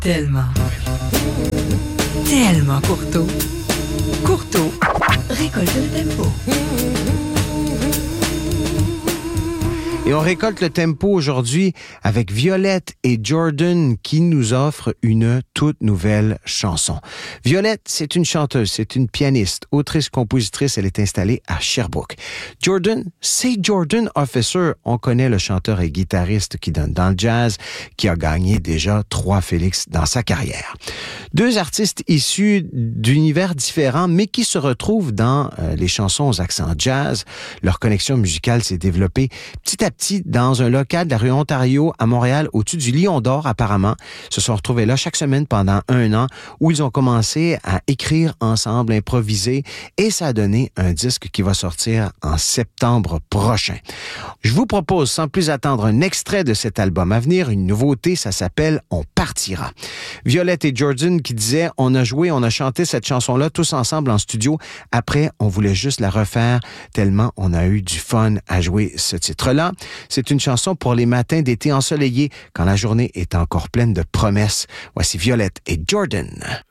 Tellement courteau. Courteau récolte le tempo. Et on récolte le tempo aujourd'hui avec Violette et Jordan qui nous offrent une toute nouvelle chanson. Violette, c'est une chanteuse, c'est une pianiste, autrice, compositrice, elle est installée à Sherbrooke. Jordan, c'est Jordan Officer. On connaît le chanteur et guitariste qui donne dans le jazz, qui a gagné déjà 3 Félix dans sa carrière. 2 artistes issus d'univers différents, mais qui se retrouvent dans les chansons aux accents jazz. Leur connexion musicale s'est développée petit à petit dans un local de la rue Ontario à Montréal, au-dessus du Lion d'Or apparemment. Ils se sont retrouvés là chaque semaine pendant 1 an où ils ont commencé à écrire ensemble, improviser et ça a donné un disque qui va sortir en septembre prochain. Je vous propose sans plus attendre un extrait de cet album à venir, une nouveauté, ça s'appelle « On partira ». Violette et Jordan qui disaient « On a joué, on a chanté cette chanson-là tous ensemble en studio. Après, on voulait juste la refaire tellement on a eu du fun à jouer ce titre-là. » C'est une chanson pour les matins d'été ensoleillés quand la journée est encore pleine de promesses. Voici Violette et Jordan.